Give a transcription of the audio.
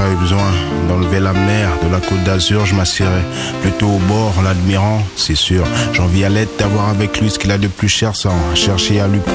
pas eu besoin d'enlever la mer de la Côte d'Azur. Je m'assierai plutôt au bord, en l'admirant, c'est sûr. J'envie à l'aide d'avoir avec lui ce qu'il a de plus cher sans chercher à lui